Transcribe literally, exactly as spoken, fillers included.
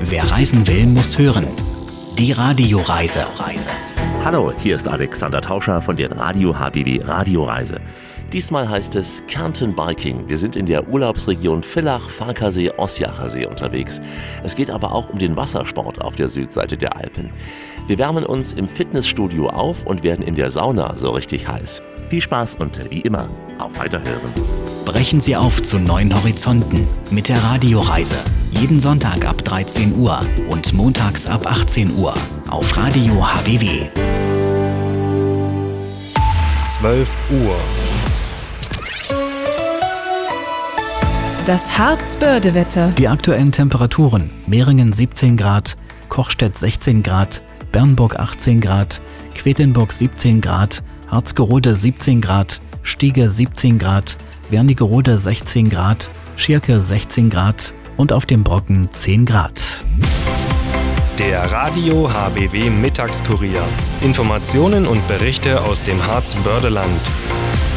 Wer reisen will, muss hören. Die Radioreise. Hallo, hier ist Alexander Tauscher von der Radio H B W Radioreise. Diesmal heißt es Kärnten Biking. Wir sind in der Urlaubsregion Villach, Farkasee, Ossiacher See unterwegs. Es geht aber auch um den Wassersport auf der Südseite der Alpen. Wir wärmen uns im Fitnessstudio auf und werden in der Sauna so richtig heiß. Viel Spaß und wie immer, auf Weiterhören. Brechen Sie auf zu neuen Horizonten mit der Radioreise. Jeden Sonntag ab dreizehn Uhr und montags ab achtzehn Uhr auf Radio H B W. zwölf Uhr. Das Harzbörde-Wetter. Die aktuellen Temperaturen: Meringen siebzehn Grad, Kochstedt sechzehn Grad, Bernburg achtzehn Grad, Quedlinburg siebzehn Grad, Harzgerode siebzehn Grad, Stiege siebzehn Grad, Wernigerode sechzehn Grad, Schirke sechzehn Grad und auf dem Brocken zehn Grad. Der Radio H B W Mittagskurier. Informationen und Berichte aus dem Harzbördeland.